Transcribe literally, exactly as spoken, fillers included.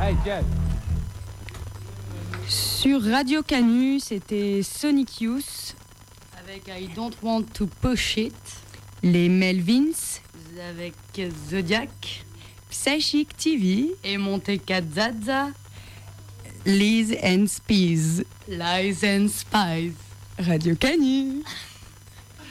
Sur Radio Canu, c'était Sonic Youth avec I Don't Want to Push It. Les Melvins avec Zodiac. Psychic T V et Monteka Zaza. Liz and Spies. Lies and Spies. Radio Canu.